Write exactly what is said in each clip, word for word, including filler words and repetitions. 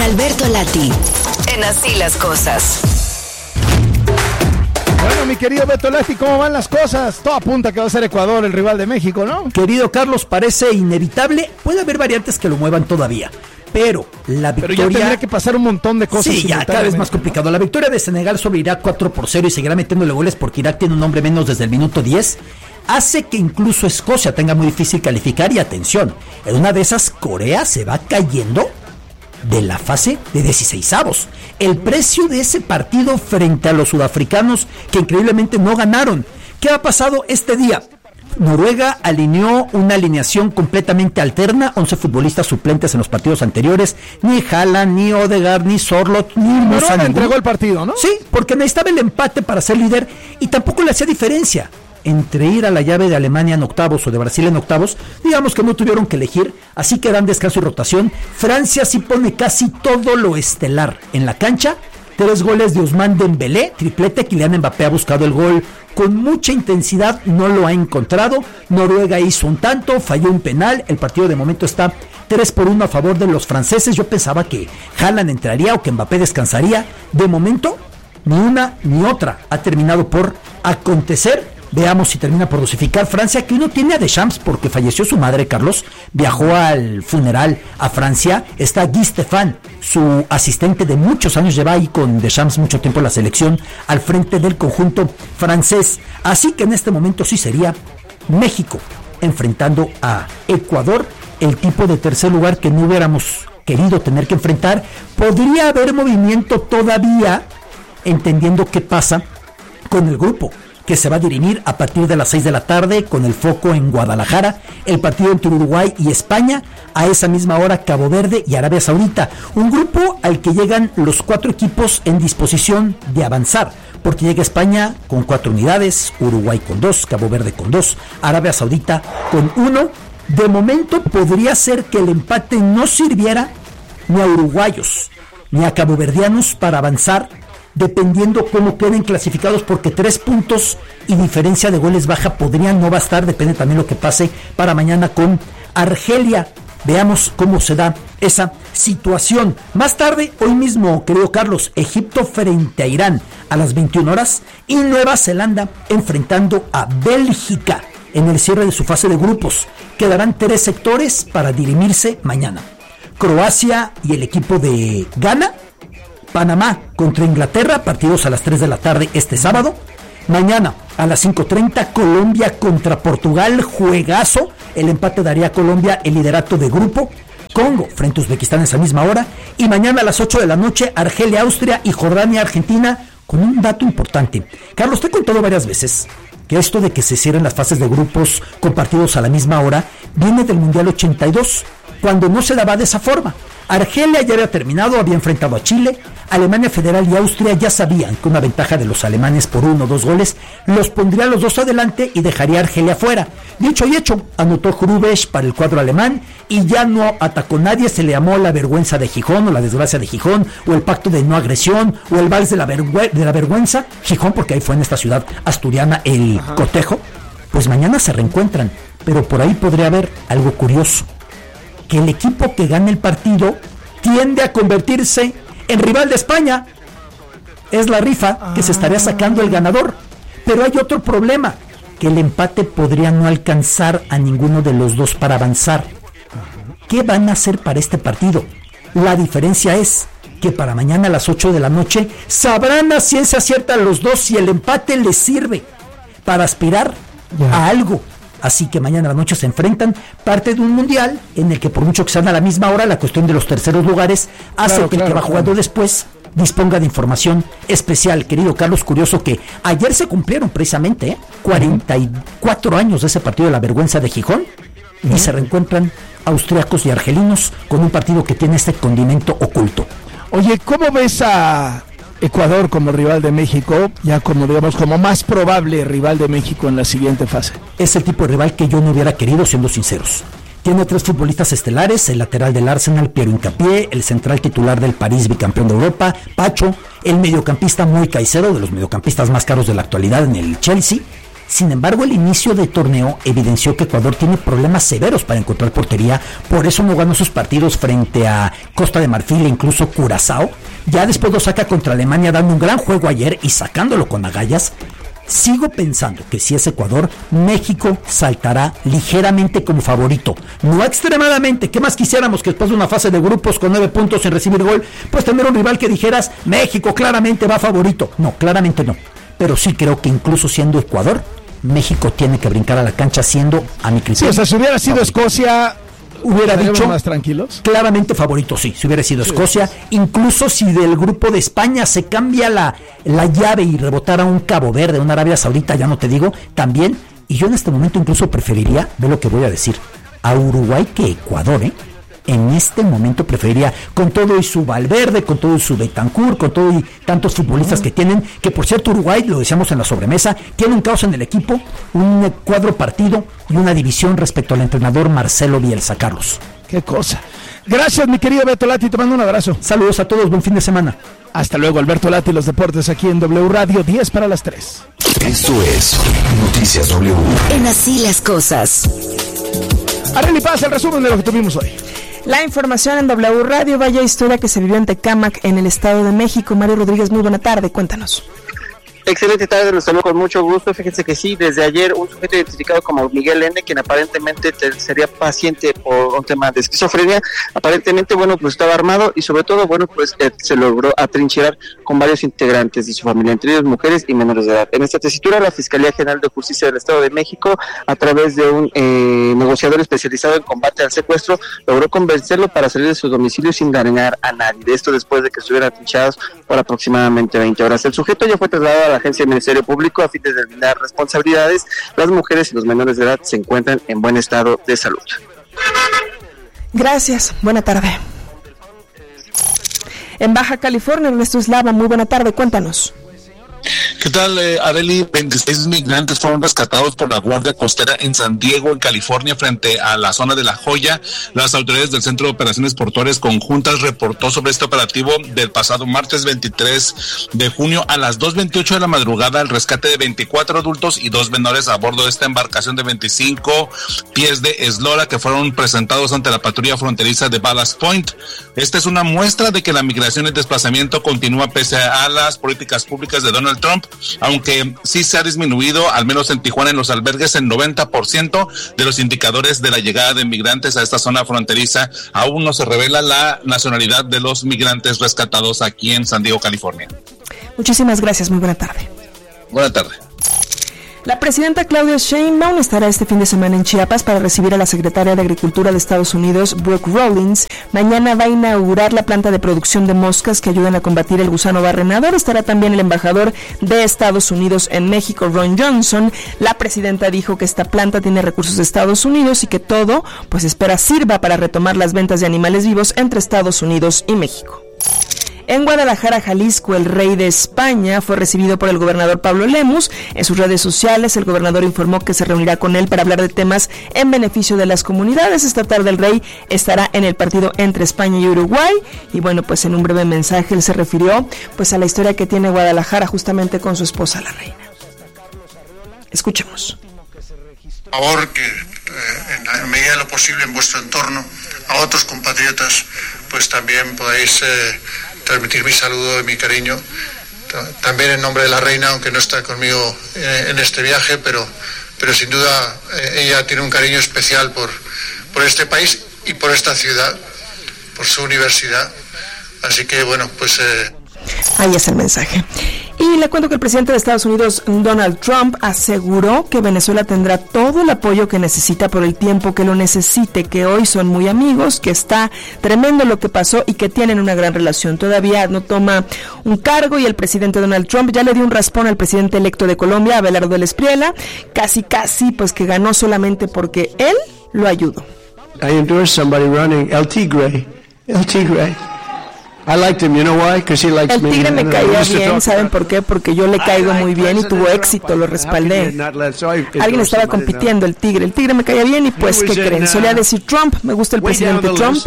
Alberto Lati, en Así las Cosas. Bueno, mi querido Beto Lati, ¿cómo van las cosas? Todo apunta que va a ser Ecuador el rival de México, ¿no? Querido Carlos, parece inevitable. Puede haber variantes que lo muevan todavía, pero la victoria... Pero ya tendría que pasar un montón de cosas. Sí, ya cada vez más complicado. ¿No? La victoria de Senegal sobre Irak cuatro por cero y seguirá metiéndole goles porque Irak tiene un hombre menos desde el minuto diez. Hace que incluso Escocia tenga muy difícil calificar y atención, en una de esas Corea se va cayendo de la fase de dieciseisavos. El precio de ese partido frente a los sudafricanos que increíblemente no ganaron. ¿Qué ha pasado este día? Noruega alineó una alineación completamente alterna, once futbolistas suplentes en los partidos anteriores, ni Haaland, ni Odegaard, ni Sorloth, ni Musa. Noruega entregó el partido, ¿no? Sí, porque necesitaba el empate para ser líder y tampoco le hacía diferencia entre ir a la llave de Alemania en octavos o de Brasil en octavos. Digamos que no tuvieron que elegir, así que dan descanso y rotación. Francia sí pone casi todo lo estelar en la cancha. Tres goles de Ousmane Dembélé, triplete. Kylian Mbappé ha buscado el gol con mucha intensidad, no lo ha encontrado. Noruega hizo un tanto, falló un penal. El partido de momento está tres por uno a favor de los franceses. Yo pensaba que Haaland entraría o que Mbappé descansaría. De momento, ni una ni otra ha terminado por acontecer. Veamos si termina por dosificar Francia, que uno tiene a Deschamps porque falleció su madre, Carlos. Viajó al funeral a Francia. Está Guy Stéphane, su asistente de muchos años, lleva ahí con Deschamps mucho tiempo en la selección, al frente del conjunto francés. Así que en este momento sí sería México enfrentando a Ecuador, el tipo de tercer lugar que no hubiéramos querido tener que enfrentar. Podría haber movimiento todavía, entendiendo qué pasa con el grupo, que se va a dirimir a partir de las seis de la tarde con el foco en Guadalajara, el partido entre Uruguay y España, a esa misma hora Cabo Verde y Arabia Saudita, un grupo al que llegan los cuatro equipos en disposición de avanzar, porque llega España con cuatro unidades, Uruguay con dos, Cabo Verde con dos, Arabia Saudita con uno. De momento podría ser que el empate no sirviera ni a uruguayos ni a caboverdianos para avanzar, dependiendo cómo queden clasificados, porque tres puntos y diferencia de goles baja podrían no bastar, depende también lo que pase para mañana con Argelia. Veamos cómo se da esa situación. Más tarde, hoy mismo, querido Carlos, Egipto frente a Irán a las veintiuna horas y Nueva Zelanda enfrentando a Bélgica en el cierre de su fase de grupos. Quedarán tres sectores para dirimirse mañana. Croacia y el equipo de Ghana. Panamá contra Inglaterra, partidos a las tres de la tarde este sábado. Mañana a las cinco treinta, Colombia contra Portugal, juegazo. El empate daría a Colombia el liderato de grupo. Congo frente a Uzbekistán a esa misma hora. Y mañana a las ocho de la noche, Argelia, Austria y Jordania, Argentina, con un dato importante. Carlos, te he contado varias veces que esto de que se cierren las fases de grupos con partidos a la misma hora viene del Mundial ochenta y dos, cuando no se daba de esa forma. Argelia ya había terminado, había enfrentado a Chile. Alemania Federal y Austria ya sabían que una ventaja de los alemanes por uno o dos goles los pondría los dos adelante y dejaría a Argelia fuera. Dicho y hecho, anotó Hrubesch para el cuadro alemán y ya no atacó nadie. Se le llamó la vergüenza de Gijón o la desgracia de Gijón o el pacto de no agresión o el vals de la, vergüe- de la vergüenza. Gijón, porque ahí fue en esta ciudad asturiana el Ajá. cotejo. Pues mañana se reencuentran, pero por ahí podría haber algo curioso, que el equipo que gane el partido tiende a convertirse en rival de España. Es la rifa que se estaría sacando el ganador. Pero hay otro problema, que el empate podría no alcanzar a ninguno de los dos para avanzar. ¿Qué van a hacer para este partido? La diferencia es que para mañana a las ocho de la noche sabrán a ciencia cierta los dos si el empate les sirve para aspirar ya a algo. Así que mañana a la noche se enfrentan, parte de un mundial en el que por mucho que sean a la misma hora, la cuestión de los terceros lugares hace claro, que claro, el que va claro. jugando después disponga de información especial. Querido Carlos, curioso que ayer se cumplieron precisamente ¿eh? cuarenta y cuatro años de ese partido de la vergüenza de Gijón uh-huh. y se reencuentran austriacos y argelinos con un partido que tiene este condimento oculto. Oye, ¿cómo ves a Ecuador como rival de México, ya como digamos como más probable rival de México en la siguiente fase? Es el tipo de rival que yo no hubiera querido, siendo sinceros. Tiene tres futbolistas estelares, el lateral del Arsenal, Piero Hincapié, el central titular del París, bicampeón de Europa, Pacho, el mediocampista Moy Caicedo, de los mediocampistas más caros de la actualidad en el Chelsea, Sin embargo, el inicio de torneo evidenció que Ecuador tiene problemas severos para encontrar portería, por eso no ganó sus partidos frente a Costa de Marfil e incluso Curazao. Ya después lo saca contra Alemania dando un gran juego ayer y sacándolo con agallas. Sigo pensando que si es Ecuador, México saltará ligeramente como favorito, no extremadamente. ¿Qué más quisiéramos que después de una fase de grupos con nueve puntos sin recibir gol, pues tener un rival que dijeras, México claramente va favorito? No, claramente no. Pero sí creo que incluso siendo Ecuador, México tiene que brincar a la cancha siendo, a mi criterio, sí, o sea, si hubiera sido favorito. Escocia, hubiera dicho más tranquilos. Claramente favorito, sí, si hubiera sido sí, Escocia, sí. Incluso si del grupo de España se cambia la, la llave y rebotara un Cabo Verde, una Arabia Saudita, ya no te digo, también, y yo en este momento incluso preferiría, ve lo que voy a decir, a Uruguay que Ecuador, ¿eh? En este momento preferiría, con todo y su Valverde, con todo y su Betancur, con todo y tantos futbolistas que tienen, que por cierto Uruguay, lo decíamos en la sobremesa, tiene un caos en el equipo, un cuadro partido y una división respecto al entrenador Marcelo Bielsa. Carlos. Qué cosa. Gracias, mi querido Beto Lati, te mando un abrazo. Saludos a todos, buen fin de semana. Hasta luego, Alberto Lati, los deportes aquí en W Radio, diez para las tres. Esto es Noticias W. En Así las Cosas. Arely Paz, el resumen de lo que tuvimos hoy. La información en W Radio, vaya historia que se vivió en Tecámac, en el Estado de México. Mario Rodríguez, muy buena tarde, cuéntanos. Excelente tarde, los saludo con mucho gusto. Fíjense que sí, desde ayer un sujeto identificado como Miguel N., quien aparentemente sería paciente por un tema de esquizofrenia, aparentemente, bueno, pues estaba armado y sobre todo, bueno, pues eh, se logró atrincherar con varios integrantes de su familia, entre ellos mujeres y menores de edad. En esta tesitura, la Fiscalía General de Justicia del Estado de México, a través de un eh, negociador especializado en combate al secuestro, logró convencerlo para salir de su domicilio sin dañar a nadie. De esto después de que estuvieran atrinchados por aproximadamente veinte horas. El sujeto ya fue trasladado a la Agencia del Ministerio Público a fin de determinar responsabilidades. Las mujeres y los menores de edad se encuentran en buen estado de salud. Gracias, buena tarde. En Baja California, Ernesto Eslava, muy buena tarde, cuéntanos. ¿Qué tal, eh, Arely? veintiséis migrantes fueron rescatados por la Guardia Costera en San Diego, en California, frente a la zona de La Joya. Las autoridades del Centro de Operaciones Portuarias Conjuntas reportó sobre este operativo del pasado martes veintitrés de junio a las dos veintiocho de la madrugada el rescate de veinticuatro adultos y dos menores a bordo de esta embarcación de veinticinco pies de eslora que fueron presentados ante la patrulla fronteriza de Ballast Point. Esta es una muestra de que la migración y desplazamiento continúa pese a las políticas públicas de Donald Trump, aunque sí se ha disminuido, al menos en Tijuana, en los albergues, el noventa por ciento de los indicadores de la llegada de migrantes a esta zona fronteriza. Aún no se revela la nacionalidad de los migrantes rescatados aquí en San Diego, California. Muchísimas gracias, muy buena tarde. Buena tarde. La presidenta Claudia Sheinbaum estará este fin de semana en Chiapas para recibir a la secretaria de Agricultura de Estados Unidos, Brooke Rollins. Mañana va a inaugurar la planta de producción de moscas que ayudan a combatir el gusano barrenador. Estará también el embajador de Estados Unidos en México, Ron Johnson. La presidenta dijo que esta planta tiene recursos de Estados Unidos y que todo, pues espera, sirva para retomar las ventas de animales vivos entre Estados Unidos y México. En Guadalajara, Jalisco, el rey de España fue recibido por el gobernador Pablo Lemus. En sus redes sociales, el gobernador informó que se reunirá con él para hablar de temas en beneficio de las comunidades. Esta tarde el rey estará en el partido entre España y Uruguay. Y bueno, pues en un breve mensaje él se refirió pues a la historia que tiene Guadalajara justamente con su esposa, la reina. Escuchemos. Por favor, que eh, en la medida de lo posible en vuestro entorno, a otros compatriotas, pues también podáis eh, transmitir mi saludo y mi cariño, también en nombre de la reina, aunque no está conmigo eh, en este viaje, pero, pero sin duda eh, ella tiene un cariño especial por, por este país y por esta ciudad, por su universidad, así que bueno, pues... Eh... Ahí es el mensaje. Y le cuento que el presidente de Estados Unidos, Donald Trump, aseguró que Venezuela tendrá todo el apoyo que necesita por el tiempo que lo necesite, que hoy son muy amigos, que está tremendo lo que pasó y que tienen una gran relación. Todavía no toma un cargo y el presidente Donald Trump ya le dio un raspón al presidente electo de Colombia, Abelardo del Espriella, casi casi pues que ganó solamente porque él lo ayudó. I endorsed somebody running, El Tigre, El Tigre. I liked him, you know why? Because he likes El Tigre me caía bien, ¿saben por qué? Porque yo le caigo muy bien y tuvo éxito, lo respaldé. Alguien estaba compitiendo, el Tigre. El Tigre me caía bien y pues, ¿qué creen? Solía decir Trump, me gusta el presidente Trump.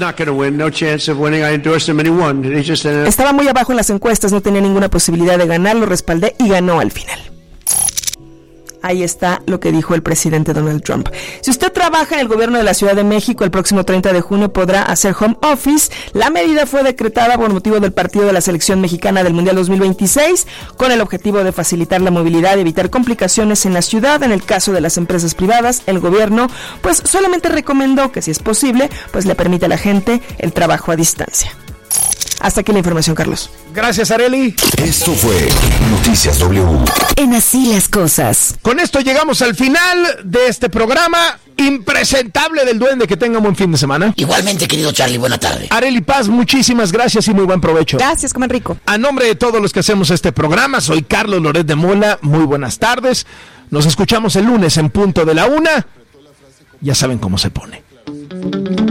Estaba muy abajo en las encuestas, no tenía ninguna posibilidad de ganar, lo respaldé y ganó al final. Ahí está lo que dijo el presidente Donald Trump. Si usted trabaja en el gobierno de la Ciudad de México, el próximo treinta de junio podrá hacer home office. La medida fue decretada por motivo del partido de la selección mexicana del Mundial dos mil veintiséis, con el objetivo de facilitar la movilidad y evitar complicaciones en la ciudad. En el caso de las empresas privadas, el gobierno pues solamente recomendó que, si es posible, pues le permite a la gente el trabajo a distancia. Hasta aquí la información, Carlos. Gracias, Arely. Esto fue Noticias W. En Así las Cosas. Con esto llegamos al final de este programa impresentable del Duende. Que tenga un buen fin de semana. Igualmente, querido Charlie, buena tarde. Arely Paz, muchísimas gracias y muy buen provecho. Gracias, coman rico. A nombre de todos los que hacemos este programa, soy Carlos Loret de Mola. Muy buenas tardes. Nos escuchamos el lunes en punto de la una. Ya saben cómo se pone.